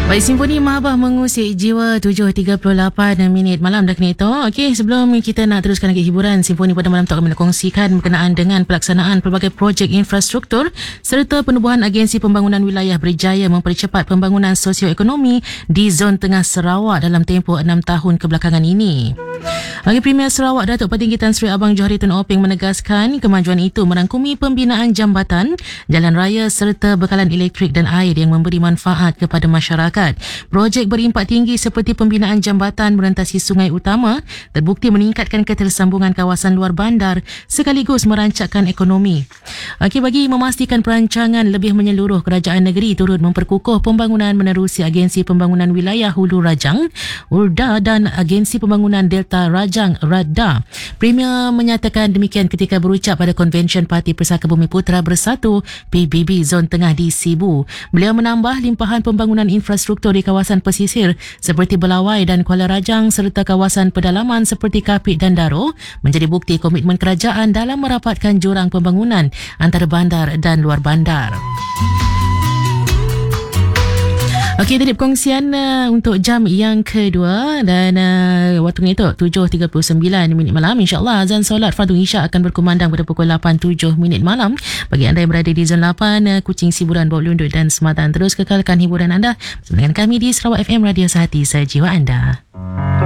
Baik, Simfoni Mahabah mengusik jiwa 7.38 minit malam dah kena itu. Okey, sebelum kita nak teruskan lagi hiburan, Simfoni pada malam tu akan menakongsikan berkenaan dengan pelaksanaan pelbagai projek infrastruktur serta penubuhan agensi pembangunan wilayah berjaya mempercepat pembangunan sosioekonomi di zon tengah Sarawak dalam tempoh 6 tahun kebelakangan ini. Bagi Premier Sarawak, Datuk Petinggi Tan Sri Abang Johari Tun Openg menegaskan kemajuan itu merangkumi pembinaan jambatan, jalan raya serta bekalan elektrik dan air yang memberi manfaat kepada masyarakat. Projek berimpak tinggi seperti pembinaan jambatan merentasi sungai utama terbukti meningkatkan ketersambungan kawasan luar bandar sekaligus merancakkan ekonomi. Bagi memastikan perancangan lebih menyeluruh, kerajaan negeri turut memperkukuh pembangunan menerusi Agensi Pembangunan Wilayah Hulu Rajang (URDA) dan Agensi Pembangunan Delta Rajang (RADA). Premier menyatakan demikian ketika berucap pada Konvensyen Parti Persaka Bumi Putera Bersatu PBB Zon Tengah di Sibu. Beliau menambah limpahan pembangunan infrastruktur di kawasan pesisir seperti Belawai dan Kuala Rajang serta kawasan pedalaman seperti Kapit dan Daro menjadi bukti komitmen kerajaan dalam merapatkan jurang pembangunan antara bandar dan luar bandar. Okey, tadi perkongsian untuk jam yang kedua dan waktu ni tu 7.39 minit malam. InsyaAllah azan solat fardu isyak akan berkumandang pada pukul 8.07 minit malam. Bagi anda yang berada di zon 8, Kuching, Siburan, Bawak Lundut dan Sematan, terus kekalkan hiburan anda bersama dengan kami di Sarawak FM, Radio Sehati Sejiwa Anda.